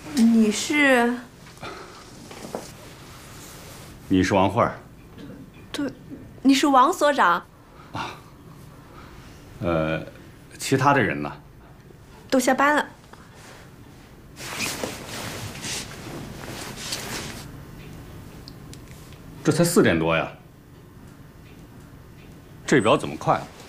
你是？ 你是王慧儿？ 对，你是王所长。 其他的人呢？ 都下班了。 这才4点多呀，这表怎么快啊？